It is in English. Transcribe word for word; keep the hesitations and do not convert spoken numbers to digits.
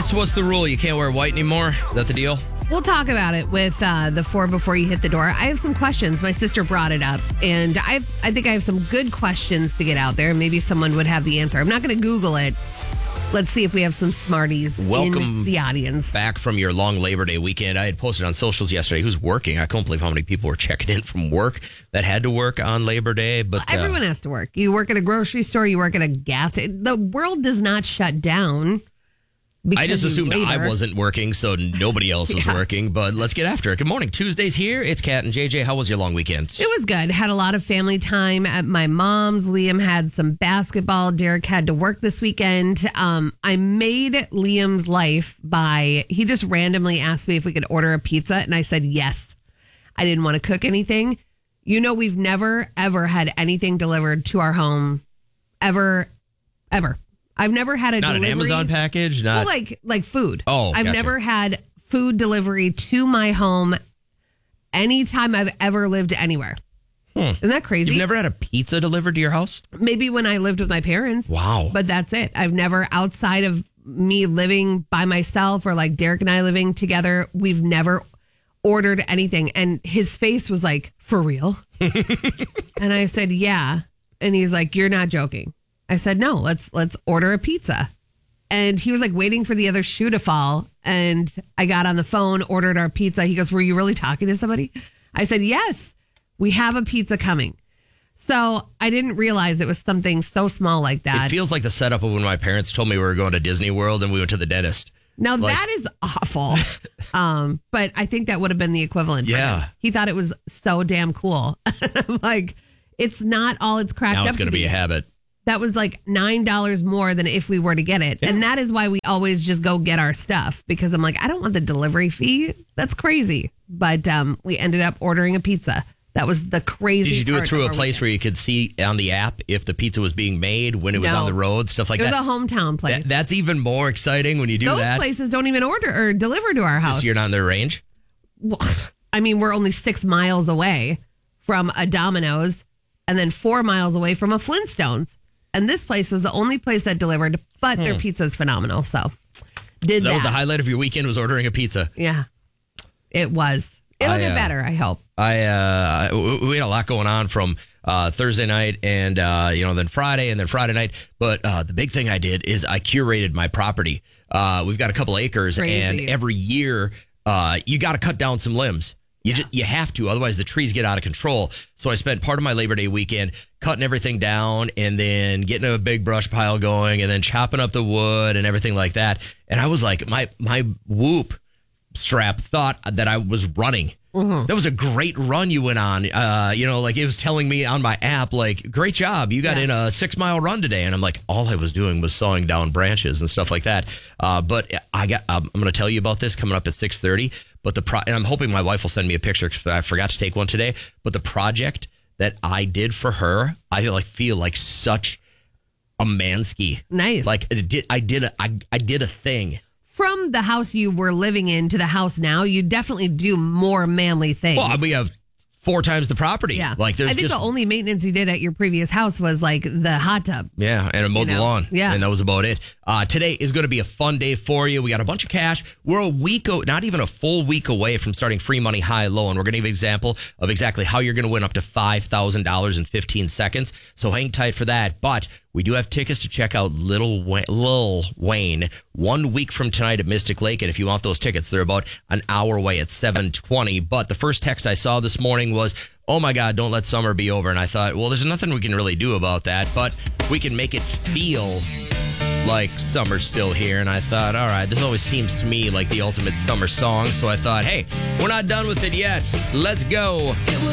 So what's the rule? You can't wear white anymore? Is that the deal? We'll talk about it with uh, the four before you hit the door. I have some questions. My sister brought it up, and I I think I have some good questions to get out there. Maybe someone would have the answer. I'm not going to Google it. Let's see if we have some smarties Welcome in the audience. Back from your long Labor Day weekend. I had posted on socials yesterday who's working. I couldn't believe how many people were checking in from work that had to work on Labor Day. But well, everyone uh, has to work. You work at a grocery store. You work at a gas station. The world does not shut down. I just assumed I wasn't working, so nobody else was yeah. working. But let's get after it. Good morning. Tuesday's here. It's Kat and J J. How was your long weekend? It was good. Had a lot of family time at my mom's. Liam had some basketball. Derek had to work this weekend. Um, I made Liam's life by, he just randomly asked me if we could order a pizza, and I said yes. I didn't want to cook anything. You know, we've never, ever had anything delivered to our home. Ever, ever. I've never had a not delivery. an Amazon package, not well, like like food. Oh, I've gotcha. never had food delivery to my home anytime I've ever lived anywhere. Hmm. Isn't that crazy? You've never had a pizza delivered to your house? Maybe when I lived with my parents. Wow. But that's it. I've never, outside of me living by myself or like Derek and I living together, we've never ordered anything. And his face was like, for real? And I said, yeah. And he's like, you're not joking. I said, no, let's let's order a pizza. And he was like waiting for the other shoe to fall. And I got on the phone, ordered our pizza. He goes, were you really talking to somebody? I said, yes, we have a pizza coming. So I didn't realize it was something so small like that. It feels like the setup of when my parents told me we were going to Disney World and we went to the dentist. Now like, that is awful. um, but I think that would have been the equivalent. Yeah. For him. He thought it was so damn cool. Like, it's not all it's cracked now up it's going to be a habit. That was like nine dollars more than if we were to get it. Yeah. And that is why we always just go get our stuff, because I'm like, I don't want the delivery fee. That's crazy. But um, we ended up ordering a pizza. That was the crazy. Did you do it through a place weekend. where you could see on the app if the pizza was being made, when it was no. on the road, stuff like that? It was that. a hometown place. That, that's even more exciting when you do Those that. Those places don't even order or deliver to our house. Just you're not in their range? Well, I mean, we're only six miles away from a Domino's and then four miles away from a Flintstones. And this place was the only place that delivered, but hmm. their pizza is phenomenal. So did so that. That that. was the highlight of your weekend, was ordering a pizza. Yeah, it was. It'll I, get better, I hope. I uh, we had a lot going on from uh, Thursday night and, uh, you know, then Friday and then Friday night. But uh, the big thing I did is I curated my property. Uh, we've got a couple acres, Crazy. and every year uh, you got to cut down some limbs. You, yeah. just, you have to, otherwise the trees get out of control. So I spent part of my Labor Day weekend cutting everything down and then getting a big brush pile going and then chopping up the wood and everything like that. And I was like, my my Whoop strap thought that I was running. Mm-hmm. That was a great run you went on. Uh, you know, like it was telling me on my app, like, great job. You got yeah. in a six mile run today. And I'm like, all I was doing was sawing down branches and stuff like that. Uh, but I got, um, I'm going to tell you about this coming up at six thirty. But the pro- and I'm hoping my wife will send me a picture because I forgot to take one today. But the project that I did for her, I feel like feel like such a mansky. Nice. Like it did, I did a, I, I did a thing. From the house you were living in to the house now, you definitely do more manly things. Well, we have four times the property. Yeah. Like there's I think just, the only maintenance you did at your previous house was like the hot tub. Yeah, and I mowed you know? the lawn. Yeah. And that was about it. Uh, today is going to be a fun day for you. We got a bunch of cash. We're a week, o- not even a full week away from starting Free Money High Low. And we're going to give an example of exactly how you're going to win up to five thousand dollars in fifteen seconds. So hang tight for that. But we do have tickets to check out Lil Wayne, Lil Wayne one week from tonight at Mystic Lake. And if you want those tickets, they're about an hour away at seven twenty. But the first text I saw this morning was, oh my God, don't let summer be over. And I thought, well, there's nothing we can really do about that, but we can make it feel like summer's still here. And I thought, all right, this always seems to me like the ultimate summer song. So I thought, hey, we're not done with it yet. Let's go.